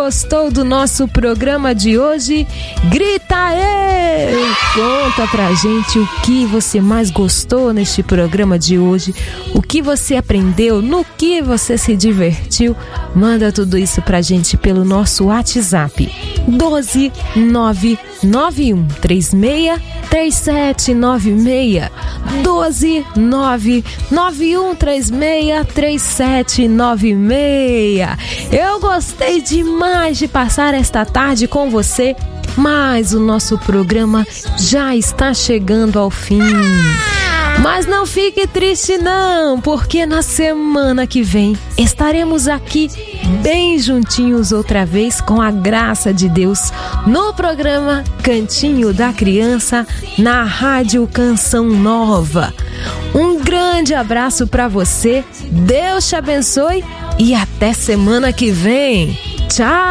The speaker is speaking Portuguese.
gostou do nosso programa de hoje? Grita aí! Conta pra gente o que você mais gostou neste programa de hoje, o que você aprendeu, no que você se divertiu. Manda tudo isso pra gente pelo nosso WhatsApp 12991363796 12991363796. Eu gostei demais de passar esta tarde com você, mas o nosso programa já está chegando ao fim. Mas não fique triste não, porque na semana que vem estaremos aqui bem juntinhos outra vez, com a graça de Deus, no programa Cantinho da Criança, na Rádio Canção Nova. Um grande abraço para você, Deus te abençoe e até semana que vem. Tchau!